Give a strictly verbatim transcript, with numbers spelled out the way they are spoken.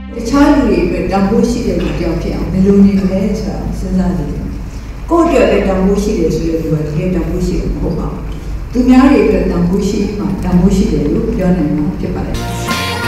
တခြားလူတွေအတွက်တန်ဖိုးရှိတဲ့လူကြောင့်ဖြစ်အောင်ဘယ်လိုနေလဲဆိုတာစဉ်းစားကြည့်ကိုယ့်အတွက်လည်းတန်ဖိုးရှိတယ်ဆိုတဲ့လူကတကယ်တန်ဖိုးရှိတယ်မဟုတ်ပါဘူးသူများတွေအတွက်တန်ဖိုးရှိမှတန်ဖိုးရှိတယ်လို့ပြောနိုင်မှာဖြစ်ပါတယ်